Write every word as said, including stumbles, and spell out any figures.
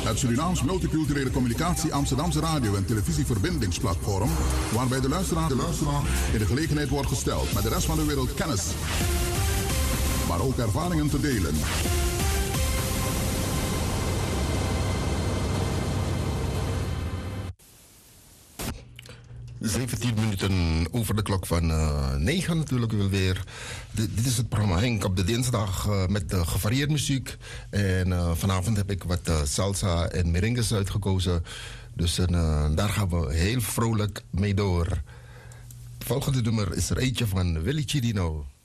Het Surinaams Multiculturele Communicatie Amsterdamse Radio- en televisieverbindingsplatform, waarbij de luisteraar, de luisteraar in de gelegenheid wordt gesteld met de rest van de wereld kennis, maar ook ervaringen te delen. zeventien minuten over de klok van uh, negen natuurlijk wel weer. D- dit is het programma Henk op de dinsdag uh, met uh, gevarieerd muziek. En uh, vanavond heb ik wat uh, salsa en merengues uitgekozen. Dus uh, daar gaan we heel vrolijk mee door. Het volgende nummer is er eentje van Willy Chirino.